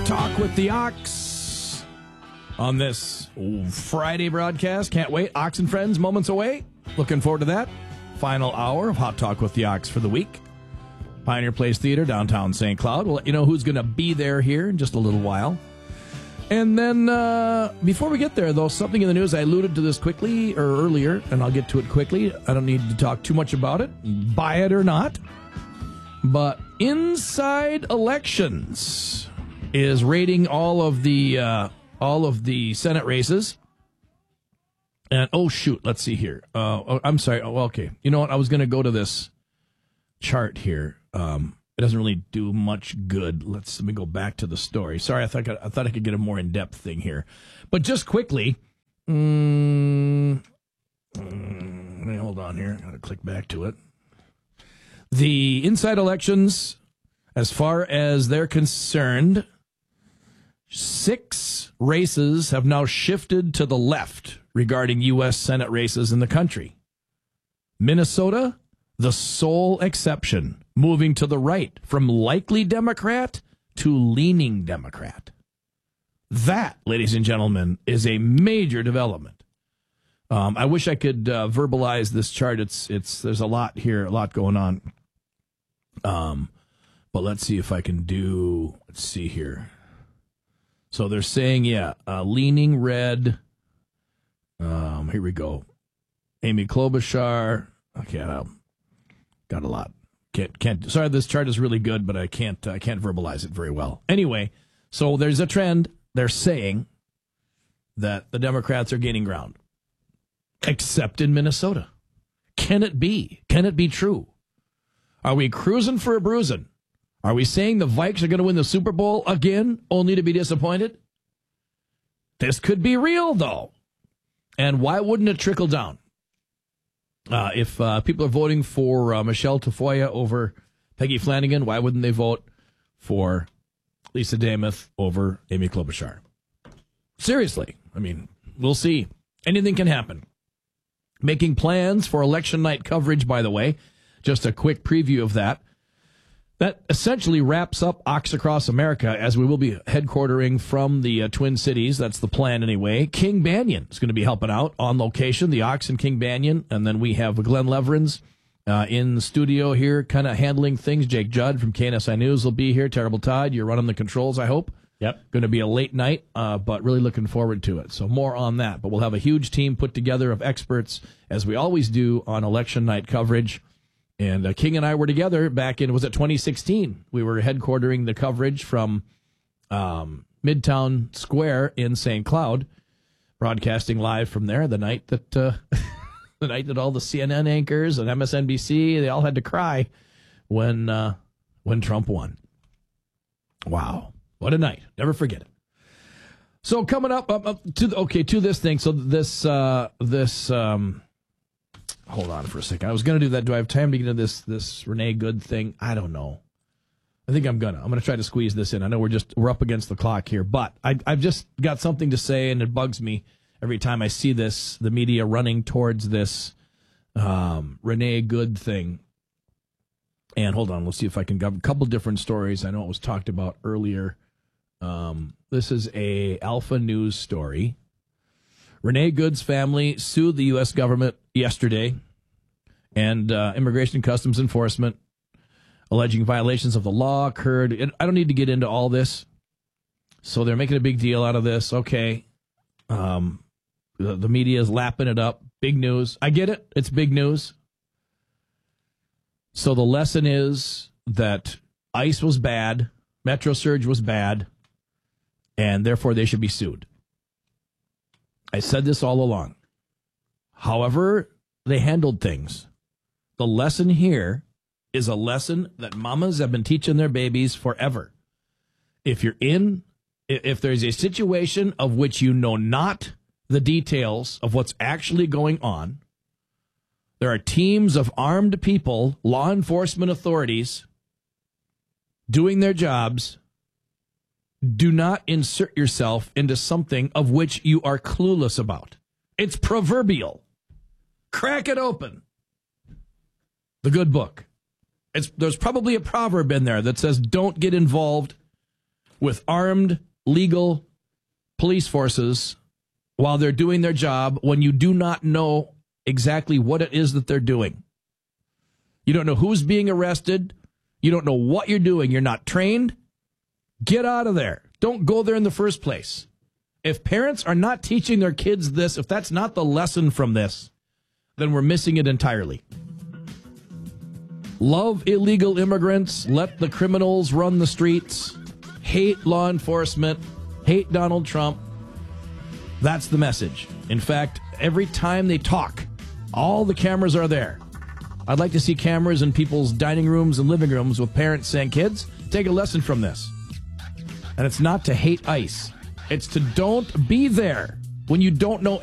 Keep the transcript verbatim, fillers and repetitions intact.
Talk with the Ox on this Friday broadcast. Can't wait. Ox and Friends, moments away. Looking forward to that. Final hour of Hot Talk with the Ox for the week. Pioneer Place Theater, downtown Saint Cloud. We'll let you know who's going to be there here in just a little while. And then, uh, before we get there, though, something in the news, I alluded to this quickly or earlier, and I'll get to it quickly. I don't need to talk too much about it, buy it or not. But Inside Elections is rating all of the uh, all of the Senate races. And, oh, shoot, let's see here. Uh, oh, I'm sorry. Oh, okay. You know what? I was going to go to this chart here. Um, it doesn't really do much good. Let's let me go back to the story. Sorry, I thought I, I thought I could get a more in-depth thing here. But just quickly, mm, mm, let me hold on here. I got to click back to it. The Inside Elections, as far as they're concerned, six races have now shifted to the left regarding U S Senate races in the country. Minnesota, the sole exception, moving to the right from likely Democrat to leaning Democrat. That, ladies and gentlemen, is a major development. Um, I wish I could uh, verbalize this chart. It's it's there's a lot here, a lot going on. Um, but let's see if I can do. Let's see here. So they're saying, yeah, uh, leaning red. Um, here we go. Amy Klobuchar. Okay, I got a lot. Can't can't. Sorry, this chart is really good, but I can't I can't verbalize it very well. Anyway, so there's a trend. They're saying that the Democrats are gaining ground. Except in Minnesota. Can it be? Can it be true? Are we cruising for a bruising? Are we saying the Vikes are going to win the Super Bowl again, only to be disappointed? This could be real, though. And why wouldn't it trickle down? Uh, if uh, people are voting for uh, Michelle Tafoya over Peggy Flanagan, why wouldn't they vote for Lisa Damuth over Amy Klobuchar? Seriously. I mean, we'll see. Anything can happen. Making plans for election night coverage, by the way. Just a quick preview of that. That essentially wraps up Ox Across America, as we will be headquartering from the uh, Twin Cities. That's the plan anyway. King Banyan is going to be helping out on location, the Ox and King Banyan. And then we have Glenn Leverins uh, in the studio here, kind of handling things. Jake Judd from K N S I News will be here. Terrible Tide, you're running the controls, I hope. Yep. Going to be a late night, uh, but really looking forward to it. So more on that. But we'll have a huge team put together of experts, as we always do on election night coverage. And uh, King and I were together back in, was it twenty sixteen? We were headquartering the coverage from um, Midtown Square in Saint Cloud, broadcasting live from there the night that uh, the night that all the C N N anchors and M S N B C, they all had to cry when uh, when Trump won. Wow. What a night. Never forget it. So coming up, up, up to the, okay, to this thing. So this, uh, this, um, hold on for a second. I was going to do that. Do I have time to get into this, this Renee Good thing? I don't know. I think I'm gonna. I'm gonna try to squeeze this in. I know we're just we're up against the clock here, but I, I've just got something to say, and it bugs me every time I see this. The media running towards this um, Renee Good thing. And hold on, let's see if I can get a couple different stories. I know it was talked about earlier. Um, this is a Alpha News story. Renee Good's family sued the U S government yesterday and uh, Immigration Customs Enforcement, alleging violations of the law occurred. I don't need to get into all this. So they're making a big deal out of this. Okay. Um, the, the media is lapping it up. Big news. I get it. It's big news. So the lesson is that ICE was bad, Metro Surge was bad, and therefore they should be sued. I said this all along. However they handled things, the lesson here is a lesson that mamas have been teaching their babies forever. If you're in, if there's a situation of which you know not the details of what's actually going on, there are teams of armed people, law enforcement authorities, doing their jobs. Do not insert yourself into something of which you are clueless about. It's proverbial. Crack it open. The good book. It's, there's probably a proverb in there that says, don't get involved with armed, legal police forces while they're doing their job when you do not know exactly what it is that they're doing. You don't know who's being arrested. You don't know what you're doing. You're not trained. Get out of there. Don't go there in the first place. If parents are not teaching their kids this, if that's not the lesson from this, then we're missing it entirely. Love illegal immigrants. Let the criminals run the streets. Hate law enforcement. Hate Donald Trump. That's the message. In fact, every time they talk, all the cameras are there. I'd like to see cameras in people's dining rooms and living rooms with parents saying, kids, take a lesson from this. And it's not to hate ICE. It's to don't be there when you don't know